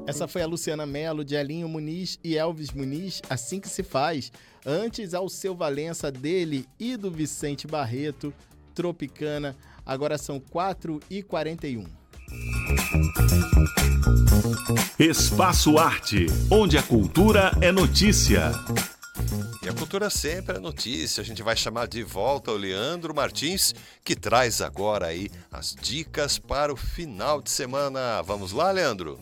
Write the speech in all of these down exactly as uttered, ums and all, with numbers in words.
Essa foi a Luciana Mello, de Elinho Muniz e Elvis Muniz, Assim Que Se Faz. Antes, ao Seu Valença, dele e do Vicente Barreto, Tropicana. Agora são quatro e quarenta e um. Espaço Arte, onde a cultura é notícia. E a cultura sempre é notícia. A gente vai chamar de volta o Leandro Martins, que traz agora aí as dicas para o final de semana. Vamos lá, Leandro?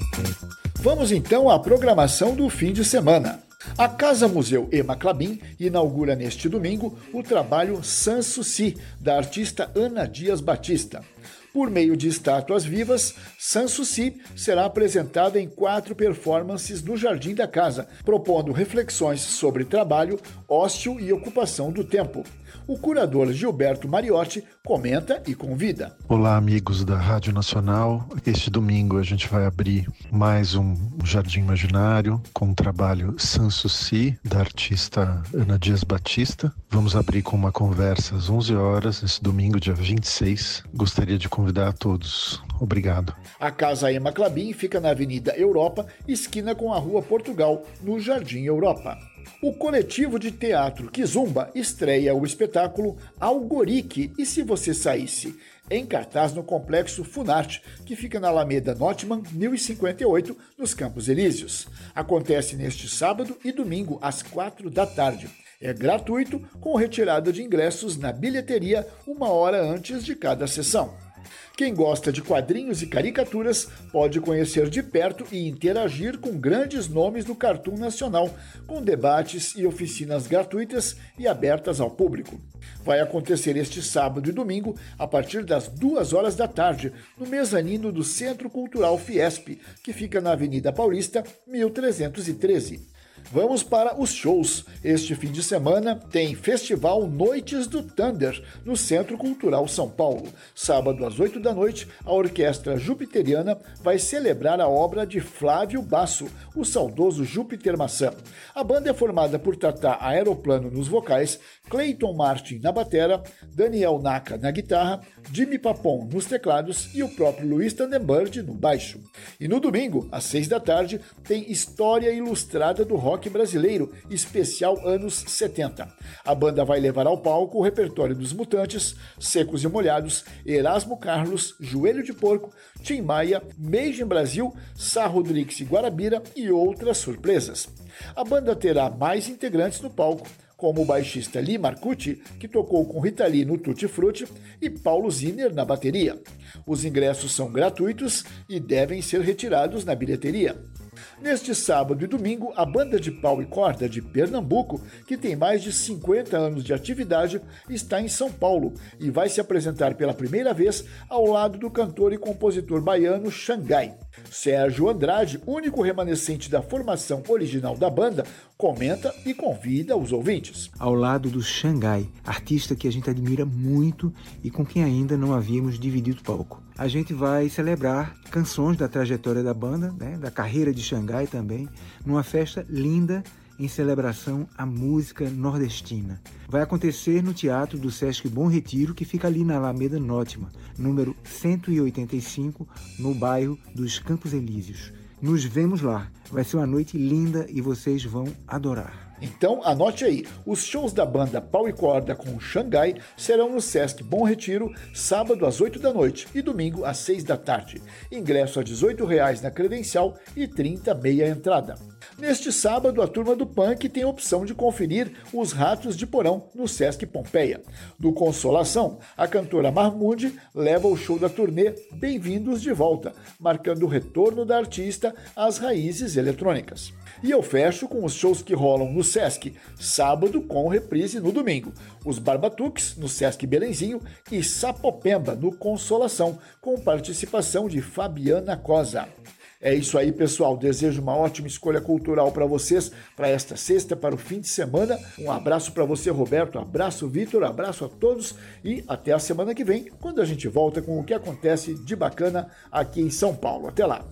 Vamos então à programação do fim de semana. A Casa Museu Ema Clabin inaugura neste domingo o trabalho Sanssouci, da artista Ana Dias Batista. Por meio de estátuas vivas, Sanssouci será apresentada em quatro performances no Jardim da Casa, propondo reflexões sobre trabalho, ócio e ocupação do tempo. O curador Gilberto Mariotti comenta e convida. Olá, amigos da Rádio Nacional. Este domingo a gente vai abrir mais um Jardim Imaginário com o trabalho Sanssouci, da artista Ana Dias Batista. Vamos abrir com uma conversa às onze horas, esse domingo, dia vinte e seis. Gostaria de convidar a todos. Obrigado. A Casa Ema Clabin fica na Avenida Europa, esquina com a Rua Portugal, no Jardim Europa. O coletivo de teatro Kizumba estreia o espetáculo Algorique e Se Você Saísse, em cartaz no Complexo Funarte, que fica na Alameda Notman, mil e cinquenta e oito, nos Campos Elíseos. Acontece neste sábado e domingo, às quatro da tarde. É gratuito, com retirada de ingressos na bilheteria uma hora antes de cada sessão. Quem gosta de quadrinhos e caricaturas pode conhecer de perto e interagir com grandes nomes do cartoon nacional, com debates e oficinas gratuitas e abertas ao público. Vai acontecer este sábado e domingo, a partir das duas horas da tarde, no mezanino do Centro Cultural Fiesp, que fica na Avenida Paulista, mil trezentos e treze. Vamos para os shows. Este fim de semana tem Festival Noites do Thunder, no Centro Cultural São Paulo. Sábado às oito da noite, a Orquestra Jupiteriana vai celebrar a obra de Flávio Basso, o saudoso Júpiter Maçã. A banda é formada por Tatá Aeroplano nos vocais, Clayton Martin na batera, Daniel Naka na guitarra, Jimmy Papon nos teclados e o próprio Luiz Tandembird no baixo. E no domingo, às seis da tarde, tem História Ilustrada do Rock Brasileiro, especial anos setenta. A banda vai levar ao palco o repertório dos Mutantes, Secos e Molhados, Erasmo Carlos, Joelho de Porco, Tim Maia, Made in Brasil, Sá Rodrigues e Guarabira e outras surpresas. A banda terá mais integrantes no palco, como o baixista Lee Marcucci, que tocou com Rita Lee no Tutti Frutti, e Paulo Zinner na bateria. Os ingressos são gratuitos e devem ser retirados na bilheteria. Neste sábado e domingo, a banda de pau e corda de Pernambuco, que tem mais de cinquenta anos de atividade, está em São Paulo e vai se apresentar pela primeira vez ao lado do cantor e compositor baiano Xangai. Sérgio Andrade, único remanescente da formação original da banda, comenta e convida os ouvintes. Ao lado do Xangai, artista que a gente admira muito e com quem ainda não havíamos dividido palco. A gente vai celebrar canções da trajetória da banda, né, da carreira de Xangai também, numa festa linda em celebração à música nordestina. Vai acontecer no Teatro do Sesc Bom Retiro, que fica ali na Alameda Notman, número cento e oitenta e cinco, no bairro dos Campos Elíseos. Nos vemos lá. Vai ser uma noite linda e vocês vão adorar. Então, anote aí, os shows da banda Pau e Corda com Xangai serão no Sesc Bom Retiro, sábado às oito da noite e domingo às seis da tarde. Ingresso a dezoito reais na credencial e trinta meia entrada. Neste sábado, a turma do Punk tem a opção de conferir os Ratos de Porão no Sesc Pompeia. Do Consolação, a cantora Mahmoud leva o show da turnê Bem-vindos de Volta, marcando o retorno da artista às raízes eletrônicas. E eu fecho com os shows que rolam no Sesc, sábado com reprise no domingo. Os Barbatuques, no Sesc Belenzinho, e Sapopemba, no Consolação, com participação de Fabiana Cosa. É isso aí, pessoal. Desejo uma ótima escolha cultural para vocês, para esta sexta, para o fim de semana. Um abraço para você, Roberto. Abraço, Vitor. Abraço a todos e até a semana que vem, quando a gente volta com o que acontece de bacana aqui em São Paulo. Até lá.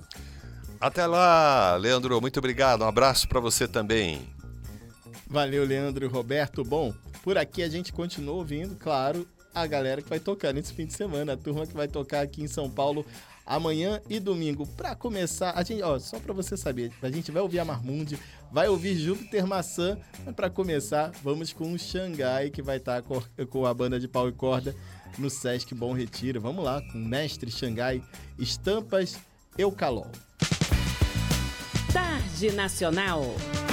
Até lá, Leandro. Muito obrigado. Um abraço para você também. Valeu, Leandro e Roberto. Bom, por aqui a gente continua ouvindo, claro, a galera que vai tocar nesse fim de semana, a turma que vai tocar aqui em São Paulo amanhã e domingo. Para começar, a gente, ó, só para você saber, a gente vai ouvir a Marmundi, vai ouvir Júpiter Maçã, mas para começar, vamos com o Xangai, que vai estar com, com a banda de pau e corda no Sesc Bom Retiro. Vamos lá, com o mestre Xangai, Estampas Eucalol. Tarde Nacional.